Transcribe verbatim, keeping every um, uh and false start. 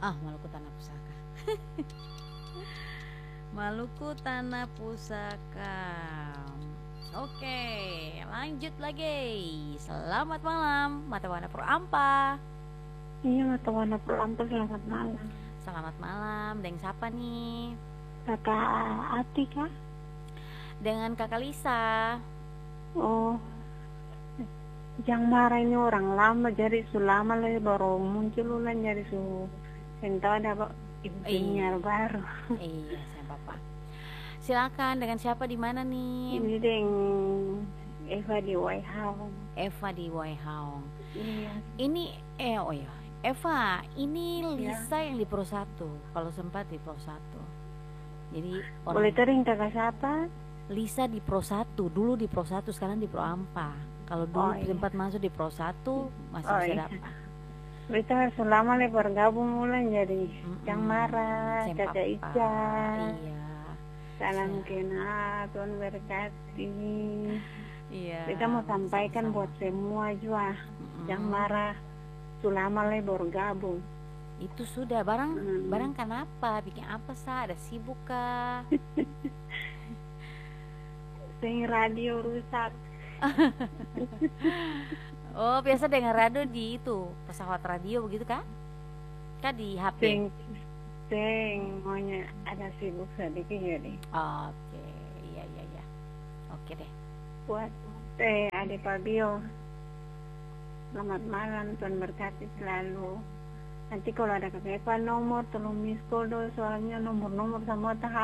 Ah, Maluku Tanah Pusaka. Maluku Tanah Pusaka. Oke, lanjut lagi. Selamat malam, Mata Wana Pro Ampa. Iya, Mata Wana Pro Ampa, selamat malam. Selamat malam, dengan siapa nih? Kakak Ati kah? Dengan Kakak Lisa. Oh, yang marah ini orang lama, jadi su lama lagi baru muncul ulang, jadi su entah ada penyiar baru. Iya, saya Papa. Silakan, dengan siapa di mana nih? Ini dengan Eva di Waihaong. Eva di Waihaong. Iya. Ini eh oh ya, Eva, ini Lisa ya, yang di Pro satu. Kalau sempat di Pro satu. Jadi orang boleh tering kakak siapa? Lisa di Pro satu, dulu di Pro satu, sekarang di Pro Ampa. Kalau dulu Oh, iya. sempat masuk di Pro satu masih Oh, bisa iya. dapat. Kita selama le bergabung ulang jadi Mm-mm. yang marah, Sem Caca Papa. Ica. Iya. Salam Iya. kenal, Tuhan berkati. Iya. Kita mau sampaikan sama-sama buat semua juga Mm-mm. yang marah selama le bergabung. Itu sudah barang Hmm. barang kenapa? Bikin apa sah? Ada sibuk kah? Sing radio rusak. Oh, biasa dengar radio di itu pesawat radio begitu kah? Kah di H P? Sing sing maunya ada sibuk sedikit jadi. Oke, iya iya iya. Oke deh. Buat eh Ade Fabio. Selamat malam, Tuhan berkati selalu. Nanti kalau ada kakak nomor, tolong miss call dong, soalnya nomor-nomor sama tak